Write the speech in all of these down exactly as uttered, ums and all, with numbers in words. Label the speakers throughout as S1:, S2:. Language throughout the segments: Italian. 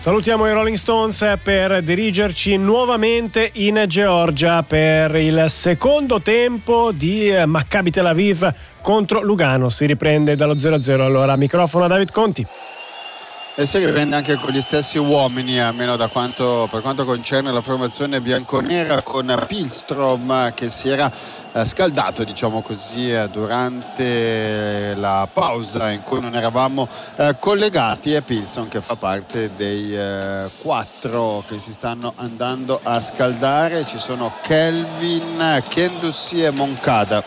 S1: Salutiamo i Rolling Stones per dirigerci nuovamente in Georgia per il secondo tempo di Maccabi Tel Aviv contro Lugano. Si riprende dallo zero a zero. Allora, microfono a David Conti.
S2: E si riprende anche con gli stessi uomini, almeno da quanto, per quanto concerne la formazione bianconera, con Pihlstrom che si era eh, scaldato, diciamo così, eh, durante la pausa in cui non eravamo eh, collegati, e Pihlstrom che fa parte dei eh, quattro che si stanno andando a scaldare. Ci sono Kelvin, Kendussi e Moncada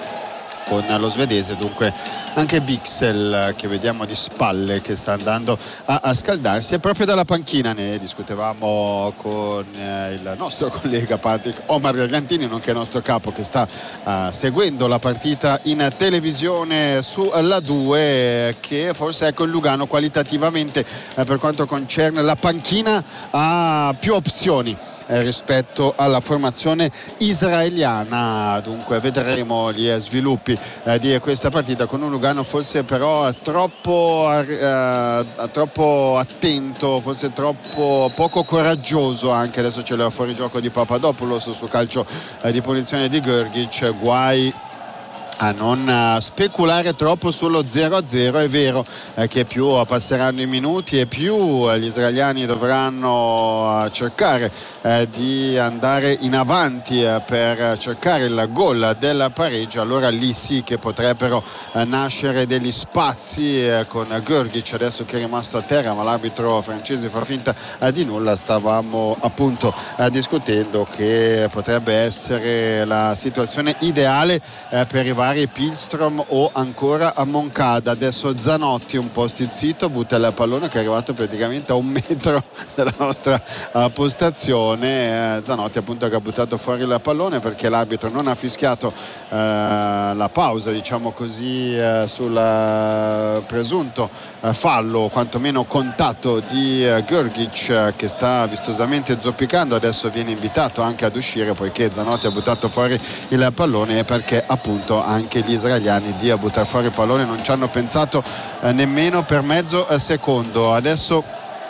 S2: con lo svedese, dunque anche Bixel che vediamo di spalle che sta andando a, a scaldarsi. E proprio dalla panchina ne discutevamo con eh, il nostro collega Patrick Omar Gargantini, nonché nostro capo, che sta uh, seguendo la partita in televisione sulla due, che forse, ecco, il Lugano qualitativamente eh, per quanto concerne la panchina ha più opzioni rispetto alla formazione israeliana. Dunque vedremo gli sviluppi eh, di questa partita, con un Lugano forse però troppo, eh, troppo attento, forse troppo poco coraggioso anche. Adesso c'è il fuorigioco di Papadopoulos su calcio eh, di punizione di Grgic. Guai a non speculare troppo sullo zero a zero. È vero eh, che più passeranno i minuti e più gli israeliani dovranno cercare eh, di andare in avanti eh, per cercare il gol del pareggio. Allora lì sì che potrebbero eh, nascere degli spazi eh, con Grgic adesso che è rimasto a terra, ma l'arbitro francese fa finta eh, di nulla. Stavamo appunto eh, discutendo che potrebbe essere la situazione ideale eh, per arrivare Pihlstrom o ancora a Moncada. Adesso Zanotti un po' stizzito, butta il pallone che è arrivato praticamente a un metro dalla nostra uh, postazione. uh, Zanotti appunto che ha buttato fuori il pallone perché l'arbitro non ha fischiato uh, la pausa, diciamo così, uh, sul uh, presunto uh, fallo, quantomeno contatto di uh, Grgic uh, che sta vistosamente zoppicando. Adesso viene invitato anche ad uscire poiché Zanotti ha buttato fuori il pallone, e perché appunto anche anche gli israeliani di a buttare fuori il pallone non ci hanno pensato eh, nemmeno per mezzo eh, secondo. Adesso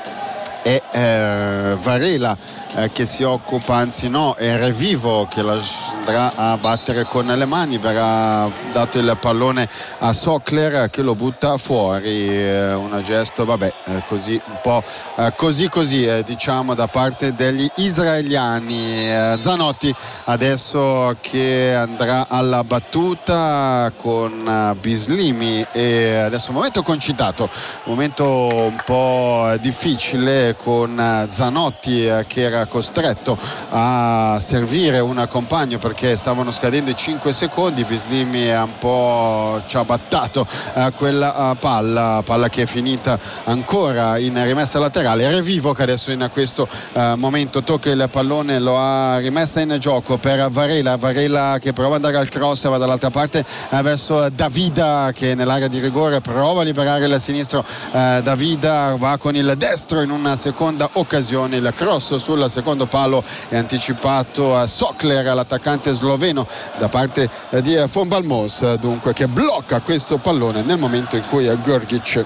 S2: è eh, Varela eh, che si occupa, anzi no, è Revivo che la andrà a battere con le mani. Verrà dato il pallone a Sokler che lo butta fuori. eh, un gesto vabbè eh, così un po' eh, così così eh, diciamo da parte degli israeliani. eh, Zanotti adesso che andrà alla battuta con uh, Bislimi, e adesso un momento concitato, un momento un po' difficile con uh, Zanotti uh, che era costretto a servire un compagno perché stavano scadendo i cinque secondi. Bislimi ha un po' ciabattato uh, quella uh, palla palla che è finita ancora in rimessa laterale. Revivo che adesso in questo uh, momento tocca il pallone, lo ha rimessa in gioco per Varela. Varela che prova ad andare al cross, va dall'altra parte eh, verso Davida che nell'area di rigore prova a liberare il sinistro. eh, Davida va con il destro in una seconda occasione, il cross sul secondo palo è anticipato a Sokler, l'attaccante sloveno, da parte eh, di Von Balmos, dunque che blocca questo pallone nel momento in cui Grgic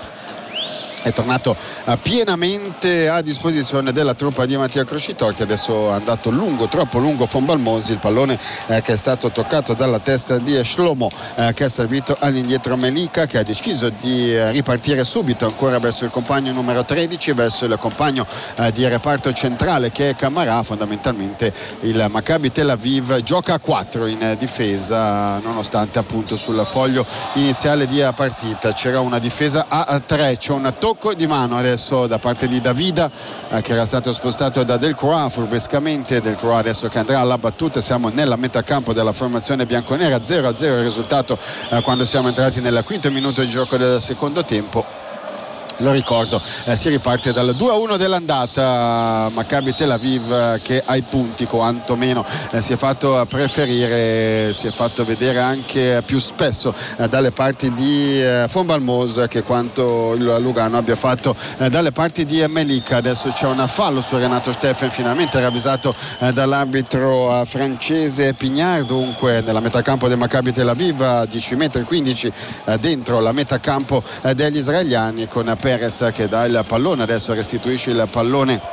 S2: è tornato uh, pienamente a disposizione della truppa di Mattia Crocitorti. Adesso è andato lungo, troppo lungo Von Balmosi, il pallone eh, che è stato toccato dalla testa di Shlomo eh, che ha servito all'indietro Melika, che ha deciso di eh, ripartire subito ancora verso il compagno numero tredici, verso il compagno eh, di reparto centrale che è Camara. Fondamentalmente il Maccabi Tel Aviv gioca a quattro in eh, difesa, nonostante appunto sul foglio iniziale di partita c'era una difesa a tre. C'è un tocco di mano adesso da parte di Davida eh, che era stato spostato da Delcroix furbescamente. Delcroix adesso che andrà alla battuta. Siamo nella metacampo della formazione bianconera, zero a zero il risultato eh, quando siamo entrati nel quinto minuto di gioco del secondo tempo. Lo ricordo, eh, si riparte dal due a uno dell'andata. Maccabi Tel Aviv eh, che ai punti quantomeno eh, si è fatto preferire, si è fatto vedere anche più spesso eh, dalle parti di eh, Von Balmos che quanto il Lugano abbia fatto eh, dalle parti di Melika. Adesso c'è un fallo su Renato Steffen, finalmente ravvisato eh, dall'arbitro eh, francese Pignard. Dunque nella metacampo del Maccabi Tel Aviv, a dieci metri quindici eh, dentro la metacampo eh, degli israeliani, con Perez che dà il pallone, adesso restituisce il pallone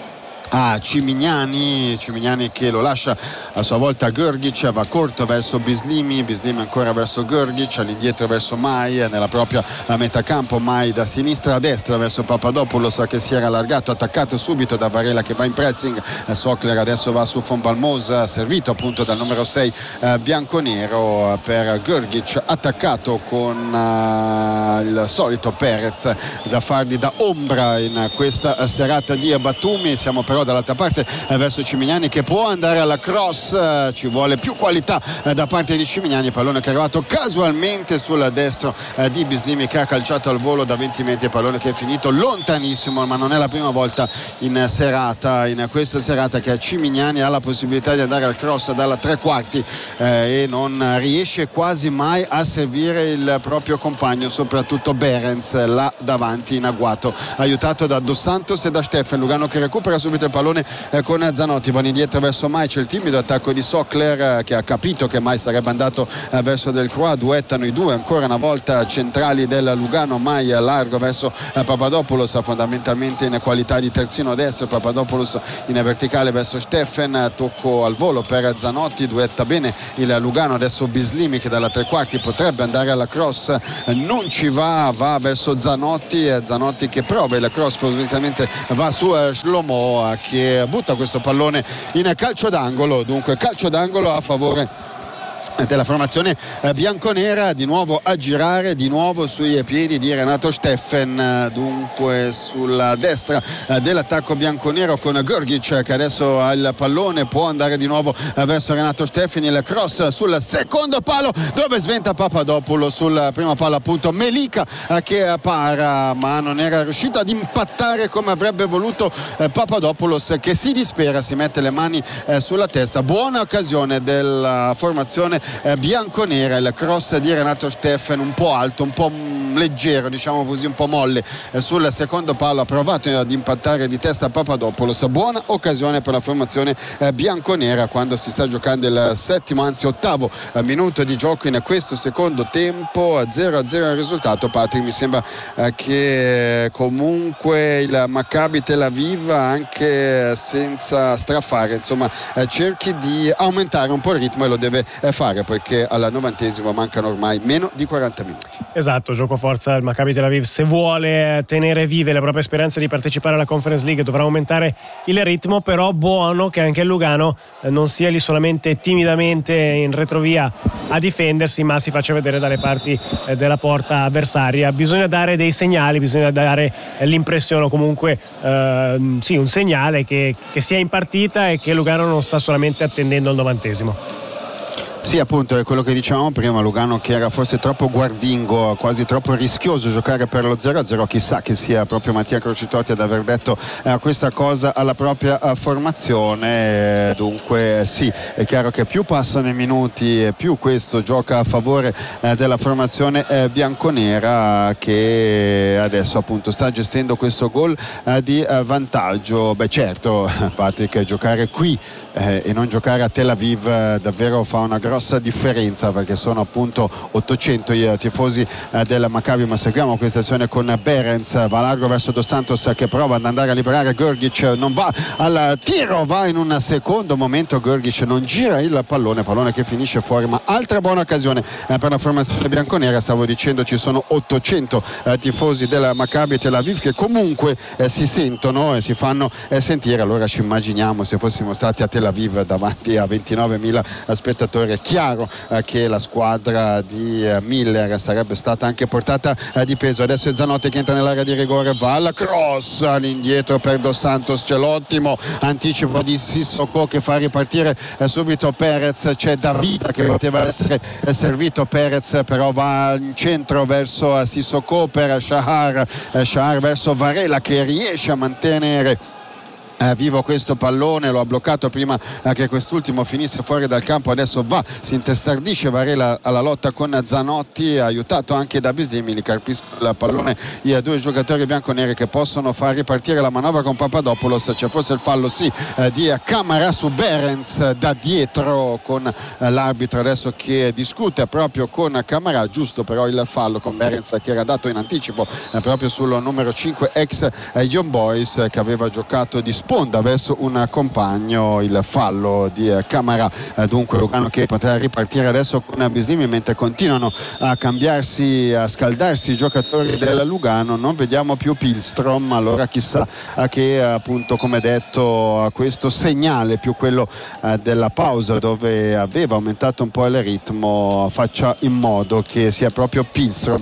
S2: a Cimignani, Cimignani che lo lascia a sua volta a Grgic, va corto verso Bislimi, Bislimi ancora verso Grgic, all'indietro verso Mai nella propria metà campo, Mai da sinistra a destra verso Papadopoulos che si era allargato, attaccato subito da Varela che va in pressing, Sokler adesso va su Von Balmos, servito appunto dal numero sei eh, bianconero per Grgic, attaccato con uh, il solito Perez da fargli da ombra in questa serata di Batumi. Siamo però dall'altra parte eh, verso Cimignani che può andare alla cross, eh, ci vuole più qualità eh, da parte di Cimignani, pallone che è arrivato casualmente sul destro eh, di Bislimi che ha calciato al volo da venti metri, pallone che è finito lontanissimo, ma non è la prima volta in serata, in questa serata che Cimignani ha la possibilità di andare al cross dalla tre quarti eh, e non riesce quasi mai a servire il proprio compagno, soprattutto Behrens là davanti in agguato, aiutato da Dos Santos e da Steffen. Lugano che recupera subito il pallone eh, con Zanotti, vanno indietro verso Mai, c'è il timido attacco di Sokler eh, che ha capito che Mai sarebbe andato eh, verso Del Croix, duettano i due ancora una volta centrali del Lugano, Mai largo verso eh, Papadopoulos, fondamentalmente in qualità di terzino destro, Papadopoulos in verticale verso Steffen, tocco al volo per Zanotti, duetta bene il Lugano, adesso Bislimi che dalla tre quarti potrebbe andare alla cross, non ci va, va verso Zanotti, Zanotti che prova il cross, fondamentalmente va su eh, Shlomo che butta questo pallone in calcio d'angolo, dunque calcio d'angolo a favore della formazione bianconera, di nuovo a girare, di nuovo sui piedi di Renato Steffen, dunque sulla destra dell'attacco bianconero con Grgic che adesso ha il pallone, può andare di nuovo verso Renato Steffen, il cross sul secondo palo dove sventa Papadopoulos, sul primo palo appunto Melika che para ma non era riuscito ad impattare come avrebbe voluto Papadopoulos che si dispera, si mette le mani sulla testa. Buona occasione della formazione bianconera, il cross di Renato Steffen un po' alto, un po' leggero, diciamo così, un po' molle sul secondo palo, ha provato ad impattare di testa Papadopoulos. Buona occasione per la formazione bianconera quando si sta giocando il settimo, anzi ottavo minuto di gioco in questo secondo tempo, zero a zero il risultato. Patrick, mi sembra che comunque il Maccabi Tel Aviv, anche senza strafare, insomma cerchi di aumentare un po' il ritmo e lo deve fare perché al novantesimo mancano ormai meno di quaranta minuti.
S1: Esatto, gioco forza il Maccabi Tel Aviv, se vuole tenere vive le proprie speranze di partecipare alla Conference League dovrà aumentare il ritmo, però buono che anche il Lugano non sia lì solamente timidamente in retrovia a difendersi, ma si faccia vedere dalle parti della porta avversaria. Bisogna dare dei segnali, bisogna dare l'impressione o comunque eh, sì, un segnale che, che sia in partita e che Lugano non sta solamente attendendo il novantesimo.
S2: Sì, appunto, è quello che dicevamo prima, Lugano che era forse troppo guardingo, quasi troppo rischioso giocare per lo zero a zero, chissà che sia proprio Mattia Crocitotti ad aver detto eh, questa cosa alla propria eh, formazione, dunque sì, è chiaro che più passano i minuti e più questo gioca a favore eh, della formazione eh, bianconera che adesso appunto sta gestendo questo gol eh, di eh, vantaggio. Beh certo, Patrick, giocare qui eh, e non giocare a Tel Aviv eh, davvero fa una grossa differenza, perché sono appunto ottocento i tifosi eh, del Maccabi. Ma seguiamo questa azione con Behrens, va largo verso Dos Santos che prova ad andare a liberare Grgic, non va al tiro, va in un secondo momento Grgic, non gira il pallone, pallone che finisce fuori, ma altra buona occasione eh, per la formazione bianconera. Stavo dicendo, ci sono ottocento eh, tifosi del Maccabi Tel Aviv che comunque eh, si sentono e si fanno eh, sentire. Allora ci immaginiamo se fossimo stati a Tel Aviv davanti a ventinovemila spettatori, è chiaro eh, che la squadra di eh, Miller sarebbe stata anche portata eh, di peso. Adesso è Zanotti che entra nell'area di rigore, va alla cross all'indietro per Dos Santos, c'è l'ottimo anticipo di Sissoko che fa ripartire eh, subito Perez, c'è Davida che poteva essere eh, servito, Perez però va in centro verso eh, Sissoko per Shahar, eh, Shahar verso Varela che riesce a mantenere Eh, vivo questo pallone, lo ha bloccato prima eh, che quest'ultimo finisse fuori dal campo, adesso va, si intestardisce Varela alla lotta con Zanotti, aiutato anche da Bisdemili, carpiscono il pallone i due giocatori bianconeri che possono far ripartire la manovra con Papadopoulos. C'è forse il fallo sì eh, di Camara su Behrens da dietro, con eh, l'arbitro adesso che discute proprio con Camara, giusto però il fallo con Behrens che era dato in anticipo eh, proprio sul numero cinque ex eh, Young Boys, eh, che aveva giocato di sponda verso un compagno. Il fallo di Camara, eh, dunque Lugano che potrà ripartire adesso con Bisdemili, mentre continuano a cambiarsi, a scaldarsi i giocatori del Lugano. Non vediamo più Pihlstrom, allora chissà a che, appunto come detto, a questo segnale più quello eh, della pausa, dove aveva aumentato un po' il ritmo, faccia in modo che sia proprio Pihlstrom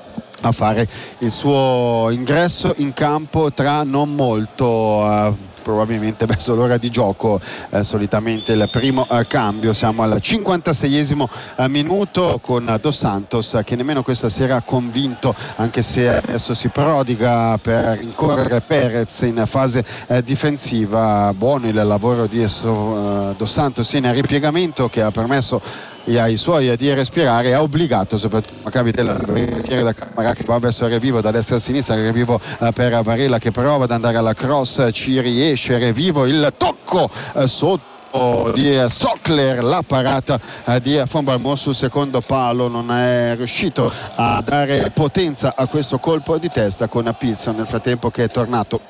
S2: a fare il suo ingresso in campo tra non molto, eh, probabilmente verso l'ora di gioco, eh, solitamente il primo eh, cambio. Siamo al cinquantaseiesimo eh, minuto con Dos Santos che nemmeno questa sera ha convinto, anche se adesso si prodiga per rincorrere Perez in fase eh, difensiva. Buono il lavoro di esso, eh, Dos Santos in ripiegamento, che ha permesso ai suoi di respirare, ha obbligato soprattutto Maccabi Tel Aviv da Camara che va verso Revivo da destra a sinistra, Revivo eh, per Varela che prova ad andare alla cross, ci riesce Revivo, il tocco eh, sotto di Sokler, la parata eh, di Von Balmont sul secondo palo, non è riuscito a dare potenza a questo colpo di testa, con Pilson nel frattempo che è tornato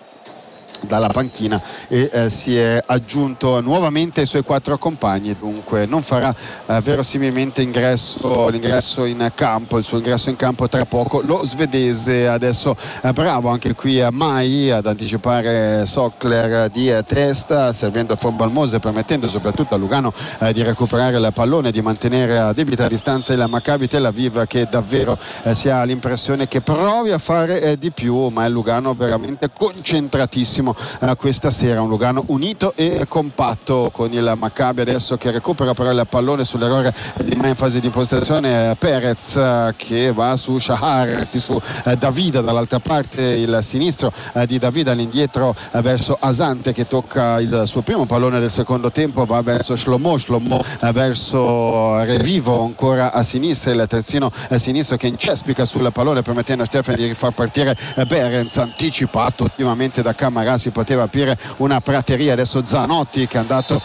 S2: dalla panchina e eh, si è aggiunto nuovamente ai suoi quattro compagni, dunque non farà eh, verosimilmente ingresso, l'ingresso in campo, il suo ingresso in campo tra poco lo svedese. Adesso eh, bravo anche qui a Mai ad anticipare Sokler di eh, testa, servendo Von Balmont, permettendo soprattutto a Lugano eh, di recuperare il pallone, di mantenere a debita distanza il Maccabi Tel Aviv, che davvero eh, si ha l'impressione che provi a fare eh, di più, ma è Lugano veramente concentratissimo Uh, questa sera, un Lugano unito e compatto, con il Maccabi adesso che recupera però il pallone sull'errore di Mai in fase di impostazione. Perez uh, che va su Shahar, su uh, Davida dall'altra parte, il sinistro uh, di Davida all'indietro uh, verso Asante che tocca il suo primo pallone del secondo tempo, va verso Shlomo, Shlomo uh, verso Revivo ancora a sinistra, il terzino uh, sinistro che incespica sul pallone permettendo a Stefan di rifar partire uh, Behrens, anticipato ottimamente da Camara, si poteva aprire una prateria. Adesso Zanotti che è andato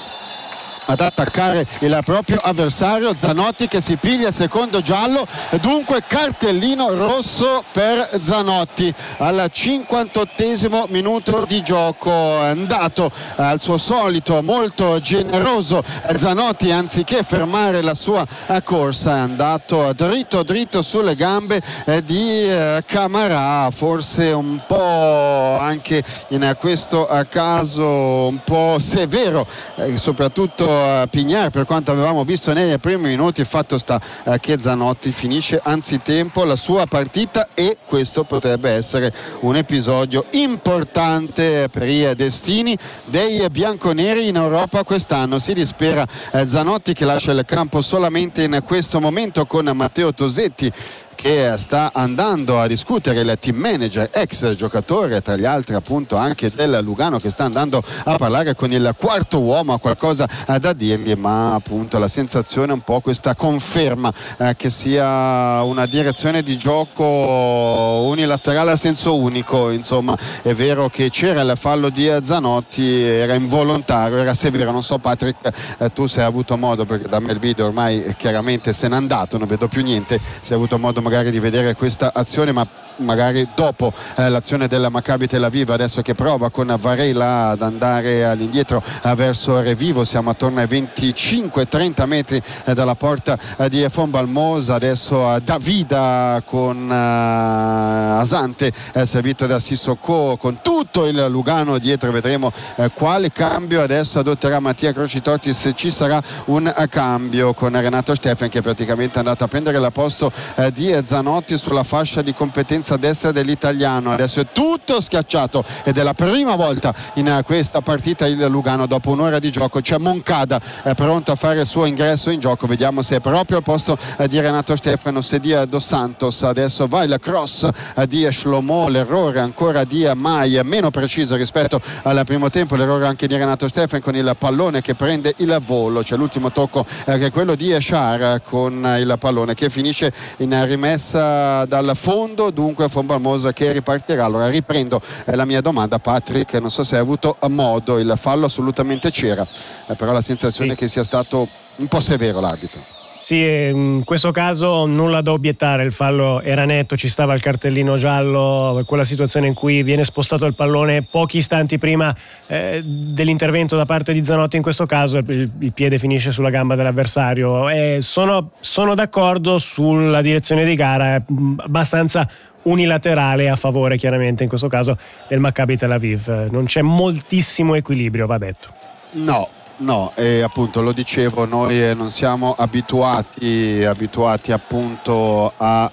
S2: ad attaccare il proprio avversario, Zanotti che si piglia il secondo giallo, dunque cartellino rosso per Zanotti al cinquantottesimo minuto di gioco. È andato al suo solito molto generoso Zanotti, anziché fermare la sua corsa è andato dritto dritto sulle gambe di Camara, forse un po' anche in questo caso un po' severo, soprattutto Pignare, per quanto avevamo visto nei primi minuti. Il fatto sta eh, che Zanotti finisce anzitempo la sua partita e questo potrebbe essere un episodio importante per i destini dei bianconeri in Europa quest'anno. Si dispera eh, Zanotti che lascia il campo solamente in questo momento, con Matteo Tosetti che sta andando a discutere, il team manager, ex giocatore tra gli altri appunto anche del Lugano, che sta andando a parlare con il quarto uomo, ha qualcosa da dirgli, ma appunto la sensazione è un po' questa conferma eh, che sia una direzione di gioco unilaterale a senso unico. Insomma, è vero che c'era il fallo di Zanotti, era involontario, era severo. Non so Patrick, eh, tu se hai avuto modo, perché da me il video ormai chiaramente se n'è andato, non vedo più niente, se hai avuto modo magari di vedere questa azione, ma magari dopo eh, l'azione del Maccabi Tel Aviv, adesso che prova con Varela ad andare all'indietro eh, verso Revivo. Siamo attorno ai venticinque trenta metri eh, dalla porta eh, di Von Balmont. Adesso eh, Davida con eh, Asante eh, servito da Sissoko, con tutto il Lugano dietro. Vedremo eh, quale cambio adesso adotterà Mattia Crocitotti, se ci sarà un uh, cambio, con Renato Steffen che praticamente è andato a prendere il posto eh, di Zanotti sulla fascia di competenza Berens a destra dell'italiano, adesso è tutto schiacciato ed è la prima volta in questa partita il Lugano. Dopo un'ora di gioco c'è Moncada è pronto a fare il suo ingresso in gioco, vediamo se è proprio al posto di Renato Stefanos e di Dos Santos. Adesso va il cross di Shlomo, l'errore ancora di Mai, meno preciso rispetto al primo tempo, l'errore anche di Renato Stefan con il pallone che prende il volo. C'è l'ultimo tocco eh, che è quello di Eshar con il pallone che finisce in rimessa dal fondo, dunque Von Balmos che ripartirà. Allora riprendo eh, la mia domanda, Patrick, non so se hai avuto modo, il fallo assolutamente c'era, eh, però la sensazione sì. È che sia stato un po' severo l'arbitro.
S1: Sì, in questo caso nulla da obiettare, il fallo era netto, ci stava il cartellino giallo, quella situazione in cui viene spostato il pallone pochi istanti prima eh, dell'intervento da parte di Zanotti, in questo caso il, il piede finisce sulla gamba dell'avversario. E sono, sono d'accordo sulla direzione di gara, abbastanza unilaterale a favore chiaramente in questo caso del Maccabi Tel Aviv, non c'è moltissimo equilibrio, va detto.
S2: No. No, e appunto lo dicevo, noi non siamo abituati, abituati appunto a,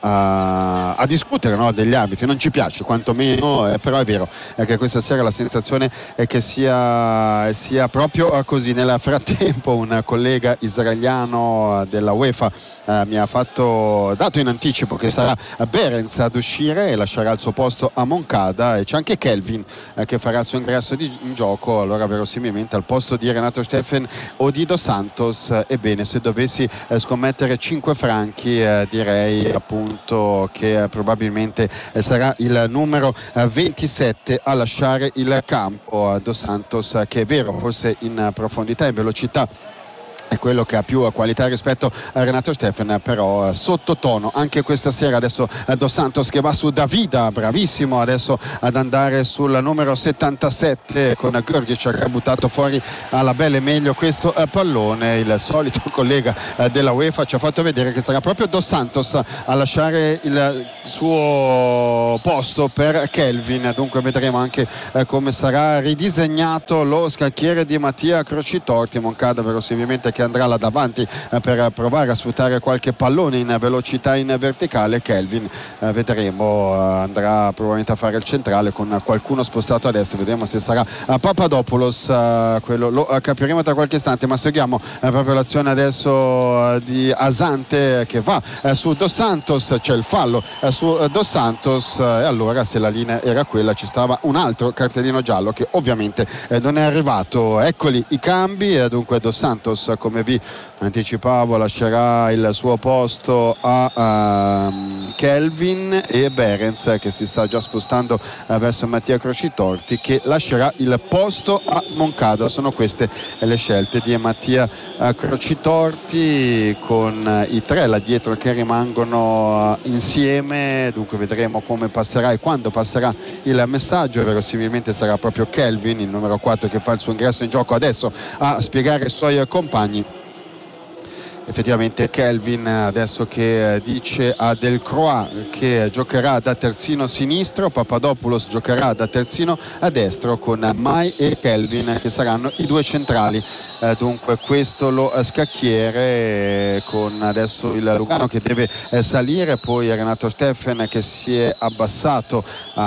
S2: a, a discutere, no, degli arbitri, non ci piace quantomeno, eh, però è vero è che questa sera la sensazione è che sia, sia proprio così. Nel frattempo un collega israeliano della UEFA eh, mi ha fatto, dato in anticipo che sarà Berens ad uscire e lascerà il suo posto a Moncada, e c'è anche Kelvin eh, che farà il suo ingresso di, in gioco, allora verosimilmente al posto di Renato Stefan o di Dos Santos. Ebbene, se dovessi eh, scommettere cinque franchi eh, direi appunto che eh, probabilmente eh, sarà il numero eh, ventisette a lasciare il campo. Dos Santos eh, che è vero forse in profondità e in velocità è quello che ha più qualità rispetto a Renato Stefan, però sottotono anche questa sera. Adesso Dos Santos che va su Davida, bravissimo adesso ad andare sul numero settantasette con Grgic che ha buttato fuori alla belle meglio questo pallone. Il solito collega della UEFA ci ha fatto vedere che sarà proprio Dos Santos a lasciare il suo posto per Kelvin, dunque vedremo anche come sarà ridisegnato lo scacchiere di Mattia Crocitorti. Moncada verosimilmente che andrà là davanti eh, per provare a sfruttare qualche pallone in velocità in verticale. Kelvin eh, vedremo eh, andrà probabilmente a fare il centrale con qualcuno spostato a destra, vedremo se sarà eh, Papadopoulos, eh, quello lo eh, capiremo tra qualche istante, ma seguiamo eh, proprio l'azione adesso eh, di Asante che va eh, su Dos Santos, c'è il fallo eh, su eh, Dos Santos eh, e allora se la linea era quella ci stava un altro cartellino giallo che ovviamente eh, non è arrivato. Eccoli i cambi, eh, dunque Dos Santos come vi anticipavo lascerà il suo posto a um, Kelvin e Berens che si sta già spostando uh, verso Mattia Crocitorti che lascerà il posto a Moncada. Sono queste le scelte di Mattia uh, Crocitorti con uh, i tre là dietro che rimangono uh, insieme, dunque vedremo come passerà e quando passerà il messaggio. Verosimilmente sarà proprio Kelvin, il numero quattro, che fa il suo ingresso in gioco adesso a spiegare ai suoi compagni. Effettivamente Kelvin adesso che dice a Delcroix che giocherà da terzino sinistro, Papadopoulos giocherà da terzino a destro con Mai e Kelvin che saranno i due centrali. Eh, dunque questo lo scacchiere con adesso il Lugano che deve eh, salire, poi Renato Stefan che si è abbassato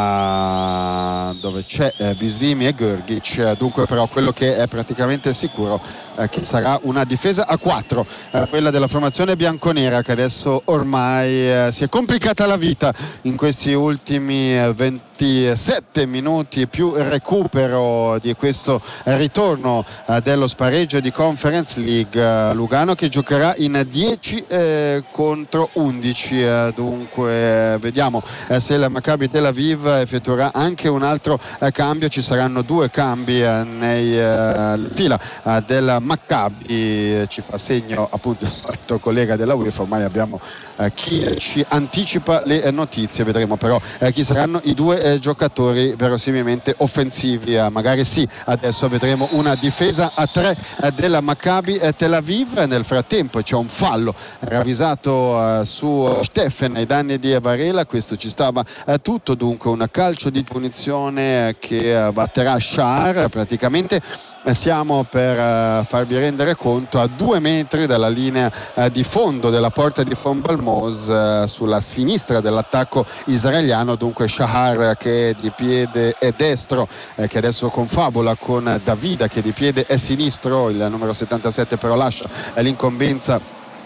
S2: a dove c'è eh, Bislimi e Grgic. Dunque però quello che è praticamente sicuro eh, che sarà una difesa a quattro, eh, quella della formazione bianconera che adesso ormai eh, si è complicata la vita in questi ultimi eh, ventisette minuti più recupero di questo eh, ritorno eh, dello spareggio di Conference League. eh, Lugano che giocherà in dieci eh, contro undici, eh, dunque eh, vediamo eh, se il Maccabi Tel Aviv effettuerà anche un altro eh, cambio. Ci saranno due cambi eh, nei eh, fila eh, del Maccabi, ci fa segno appunto il solito collega della UEFA. Ormai abbiamo eh, chi ci anticipa le eh, notizie, vedremo però eh, chi saranno i due due giocatori verosimilmente offensivi. Magari sì, adesso vedremo una difesa a tre della Maccabi Tel Aviv. Nel frattempo c'è un fallo ravvisato su Steffen ai danni di Varela, questo ci stava tutto, dunque un calcio di punizione che batterà Shahar. Praticamente siamo per farvi rendere conto a due metri dalla linea di fondo della porta di Fon Balmos, sulla sinistra dell'attacco israeliano. Dunque Shahar che è di piede è destro, eh, che adesso confabula con Davida che di piede è sinistro, il numero settantasette però lascia l'incombenza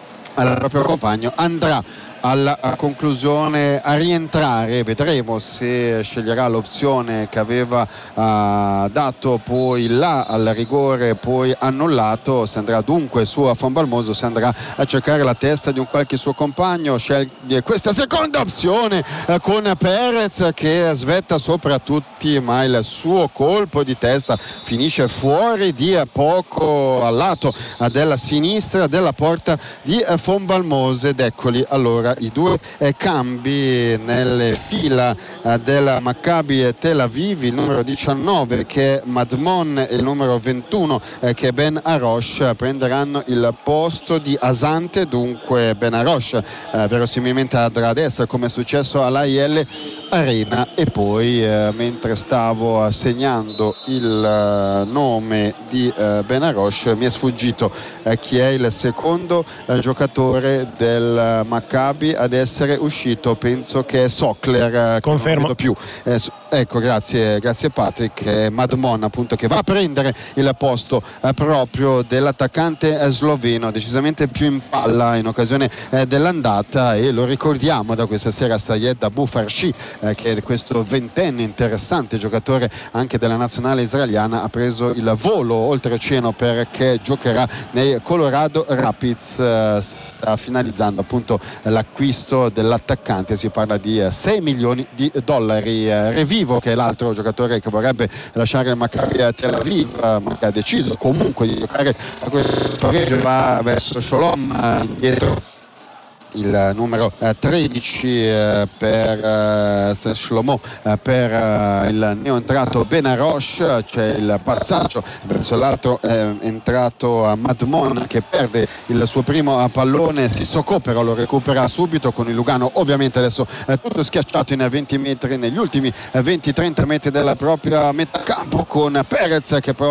S2: al proprio compagno, andrà alla conclusione a rientrare. Vedremo se sceglierà l'opzione che aveva uh, dato poi là al rigore poi annullato, se andrà dunque su a Fon Balmoso, se andrà a cercare la testa di un qualche suo compagno. Sceglie questa seconda opzione uh, con Perez che svetta sopra tutti, ma il suo colpo di testa finisce fuori di poco al lato uh, della sinistra della porta di uh, Fon Balmoso. Ed eccoli allora i due eh, cambi nelle fila eh, della Maccabi Tel Aviv, il numero diciannove che è Madmon e il numero ventuno eh, che è Ben Arosh prenderanno il posto di Asante. Dunque Ben Arosh eh, verosimilmente andrà a destra come è successo all'A I L Arena. E poi eh, mentre stavo segnando il eh, nome di eh, Ben Arosh mi è sfuggito eh, chi è il secondo eh, giocatore del Maccabi ad essere uscito. Penso che è Sokler,
S1: confermo,
S2: non vedo più. Eh, ecco, grazie, grazie Patrick. eh, Madmon appunto che va a prendere il posto eh, proprio dell'attaccante eh, sloveno, decisamente più in palla in occasione eh, dell'andata. E lo ricordiamo da questa sera Sayed Abu Farshi, eh, che è questo ventenne interessante giocatore anche della nazionale israeliana, ha preso il volo oltreoceano perché giocherà nei Colorado Rapids. eh, sta finalizzando appunto l'acquisto dell'attaccante, si parla di sei milioni di dollari. Revivo che è l'altro giocatore che vorrebbe lasciare il Maccabi Tel Aviv, ma che ha deciso comunque di giocare a questo pareggio, va verso Sholom, indietro il numero eh, tredici eh, per eh, Shlomo eh, per eh, il neoentrato Ben Arosh. C'è il passaggio verso l'altro eh, entrato a Madmon che perde il suo primo pallone. Sissoko però lo recupera subito con il Lugano ovviamente adesso eh, tutto schiacciato in venti metri negli ultimi venti trenta metri della propria metà campo, con Perez che però